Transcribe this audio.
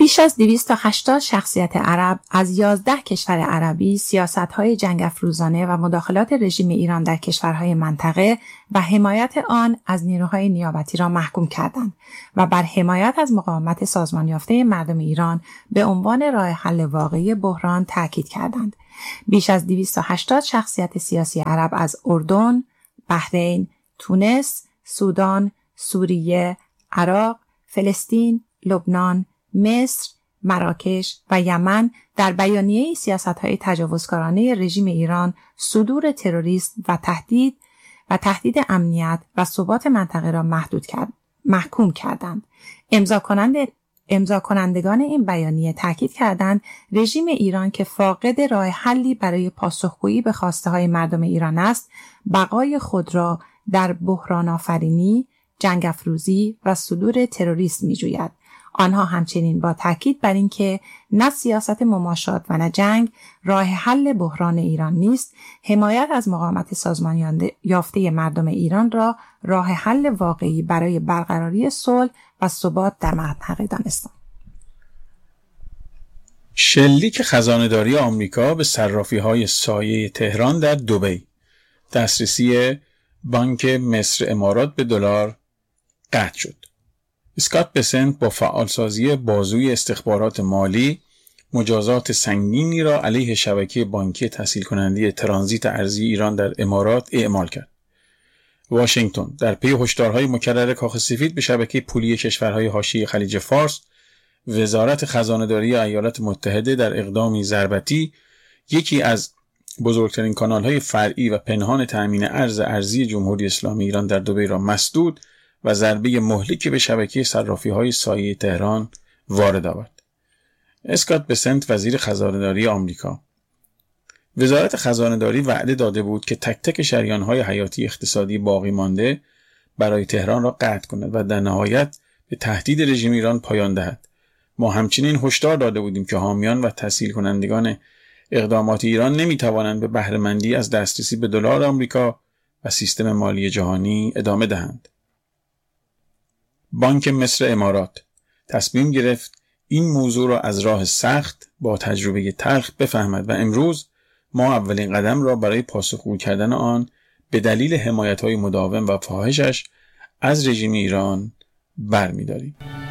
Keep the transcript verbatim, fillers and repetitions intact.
بیش از دویست و هشتاد شخصیت عرب از یازده کشور عربی سیاست‌های جنگ افروزانه و مداخلات رژیم ایران در کشورهای منطقه و حمایت آن از نیروهای نیابتی را محکوم کردند و بر حمایت از مقاومت سازمان یافته مردم ایران به عنوان راه حل واقعی بحران تاکید کردند. بیش از دویست و هشتاد شخصیت سیاسی عرب از اردن، بحرین، تونس، سودان، سوریه، عراق، فلسطین، لبنان، مصر، مراکش و یمن در بیانیه سیاست‌های تجاوزکارانه رژیم ایران صدور تروریسم و تهدید و تهدید امنیت و ثبات منطقه را محدود کرد محکوم کردند. امضا کننده امضا کنندگان این بیانیه تاکید کردند رژیم ایران که فاقد راه حلی برای پاسخگویی به خواسته‌های مردم ایران است، بقای خود را در بحران آفرینی، جنگ افروزی و صدور تروریسم می‌جوید. آنها همچنین با تاکید بر اینکه نه سیاست مماشات و نه جنگ راه حل بحران ایران نیست، حمایت از مقاومت سازمان یافته مردم ایران را راه حل واقعی برای برقراری صلح و ثبات در منطقه دانستند. شلیک خزانه‌داری آمریکا به صرافی‌های سایه تهران در دبی، دسترسی بانک مصر امارات به دلار قطع شد. اسکات بسنت با فعالسازی بازوی استخبارات مالی مجازات سنگینی را علیه شبکه بانکی تسهیل کننده ترانزیت ارزی ایران در امارات اعمال کرد. واشنگتن در پی هشدارهای مکرر کاخ سفید به شبکه پولی کشورهای حاشیه خلیج فارس، وزارت خزانه‌داری ایالات متحده در اقدامی ضربتی یکی از بزرگترین کانالهای فرعی و پنهان تأمین ارز ارزی جمهوری اسلامی ایران در دبی را مسدود و ضربه مهلکی به شبکه صرافی‌های سایه تهران وارد آورد. اسکات بسنت وزیر خزانه‌داری آمریکا: وزارت خزانه‌داری وعده داده بود که تک تک شریان‌های حیاتی اقتصادی باقی مانده برای تهران را قطع کند و در نهایت به تهدید رژیم ایران پایان دهد. ما همچنین هشدار داده بودیم که حامیان و تسهیل کنندگان اقدامات ایران نمی‌توانند به بهره‌مندی از دسترسی به دلار آمریکا و سیستم مالی جهانی ادامه دهند. بانک مصر امارات تصمیم گرفت این موضوع را از راه سخت با تجربه تلخ بفهمد و امروز ما اولین قدم را برای پاسخگو کردن آن به دلیل حمایت‌های مداوم و فاحشش از رژیم ایران برمی‌داریم.